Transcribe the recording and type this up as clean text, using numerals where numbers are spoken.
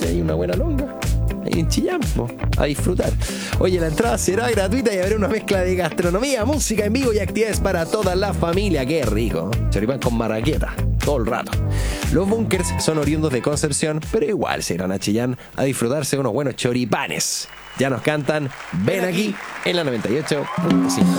hay una buena longa. Ahí en Chillán, po, a disfrutar. Oye, la entrada será gratuita y habrá una mezcla de gastronomía, música en vivo y actividades para toda la familia. ¡Qué rico! Choripán con marraqueta, todo el rato. Los bunkers son oriundos de Concepción, pero igual se irán a Chillán a disfrutarse de unos buenos choripanes. Ya nos cantan Ven aquí en la 98.5.